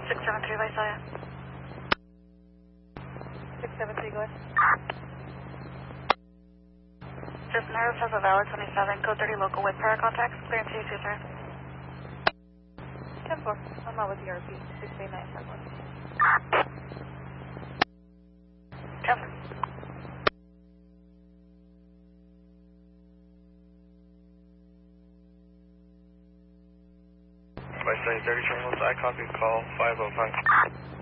673 Visalia. 673, go ahead. Just Nerve has a valid 27, code 30 local with prior contacts. Clear and two, sir. 10-4, I'm out with ERP, 689, 10-4. 10. Visalia 30 terminal side, copy call 505.